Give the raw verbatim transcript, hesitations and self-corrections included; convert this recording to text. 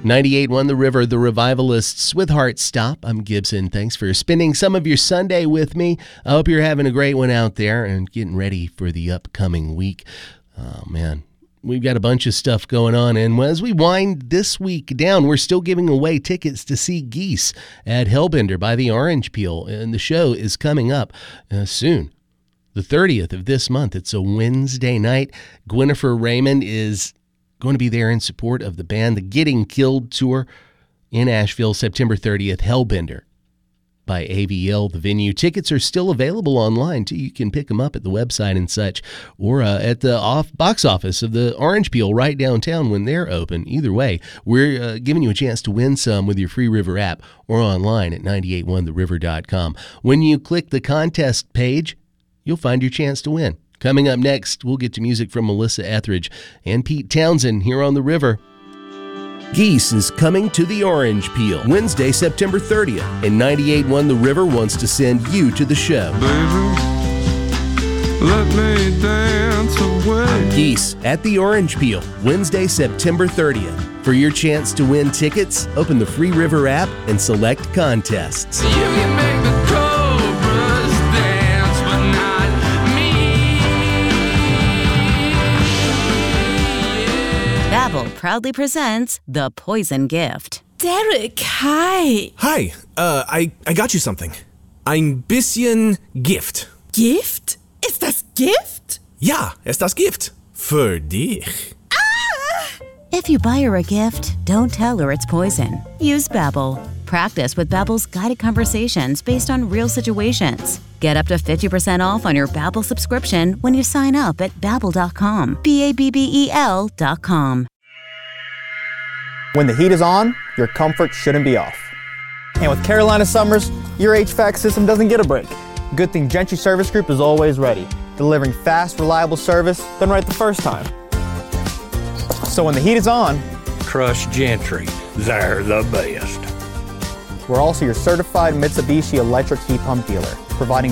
ninety-eight point one The River, The Revivalists with Heart Stop. I'm Gibson. Thanks for spending some of your Sunday with me. I hope you're having a great one out there and getting ready for the upcoming week. Oh, man. We've got a bunch of stuff going on, and as we wind this week down, we're still giving away tickets to see Geese at Hellbender by the Orange Peel, and the show is coming up uh, soon. The thirtieth of this month. It's a Wednesday night. Gwynnifer Raymond is going to be there in support of the band. The Getting Killed tour in Asheville, September thirtieth, Hellbender by A V L, the venue. Tickets are still available online, too. You can pick them up at the website and such, or uh, at the off box office of the Orange Peel right downtown when they're open. Either way, we're uh, giving you a chance to win some with your Free River app or online at nine eight one the river dot com. When you click the contest page, you'll find your chance to win. Coming up next, we'll get to music from Melissa Etheridge and Pete Townsend here on The River. Geese is coming to the Orange Peel Wednesday, September thirtieth, and ninety-eight point one The River wants to send you to the show. Baby, let me dance away. Geese at the Orange Peel Wednesday, September thirtieth. For your chance to win tickets, open the Free River app and select contests. You can make the cobras dance, but not me. Babbel proudly presents The Poison Gift. Derek, hi. Hi, uh, I, I got you something. Ein bisschen Gift. Gift? Ist das Gift? Ja, ist das Gift. Für dich. If you buy her a gift, don't tell her it's poison. Use Babbel. Practice with Babbel's guided conversations based on real situations. Get up to fifty percent off on your Babbel subscription when you sign up at babbel dot com. B A B B E L dot com. When the heat is on, your comfort shouldn't be off. And with Carolina Summers, your H V A C system doesn't get a break. Good thing Gentry Service Group is always ready, delivering fast, reliable service done right the first time. So when the heat is on, trust Gentry. They're the best. we're also your certified Mitsubishi electric heat pump dealer, providing